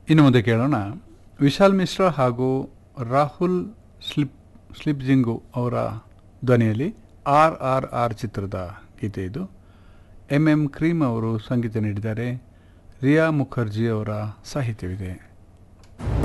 ಇನ್ನು ಮುಂದೆ ಕೇಳೋಣ, ವಿಶಾಲ್ ಮಿಶ್ರಾ ಹಾಗೂ ರಾಹುಲ್ ಸ್ಲಿಪ್ಜಿಂಗು ಅವರ ಧ್ವನಿಯಲ್ಲಿ RRR ಚಿತ್ರದ ಗೀತೆ ಇದು. MM ಕ್ರೀಮ್ ಅವರು ಸಂಗೀತ ನೀಡಿದ್ದಾರೆ, ರಿಯಾ ಮುಖರ್ಜಿ ಅವರ ಸಾಹಿತ್ಯವಿದೆ.